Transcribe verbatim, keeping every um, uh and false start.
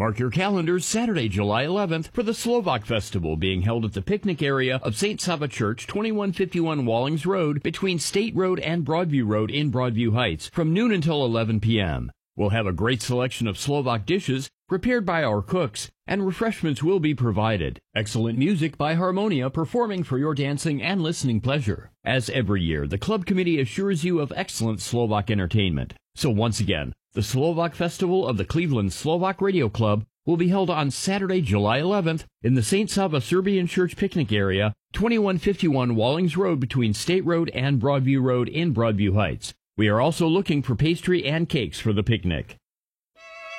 Mark your calendars Saturday, July eleventh for the Slovak Festival being held at the picnic area of Saint Sava Church, twenty-one fifty-one Wallings Road between State Road and Broadview Road in Broadview Heights from noon until eleven p.m. We'll have a great selection of Slovak dishes prepared by our cooks, and refreshments will be provided. Excellent music by Harmonia performing for your dancing and listening pleasure. As every year, the club committee assures you of excellent Slovak entertainment. So once again, the Slovak Festival of the Cleveland Slovak Radio Club will be held on Saturday, July eleventh in the Saint Sava Serbian Church picnic area, twenty-one fifty-one Wallings Road between State Road and Broadview Road in Broadview Heights. We are also looking for pastry and cakes for the picnic.